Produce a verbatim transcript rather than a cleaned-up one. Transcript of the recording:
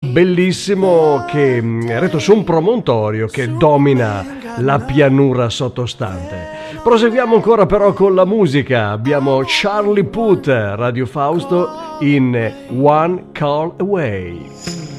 bellissimo che è retto su un promontorio che domina la pianura sottostante. Proseguiamo ancora però con la musica. Abbiamo Charlie Puth, Radio Fausto in One Call Away.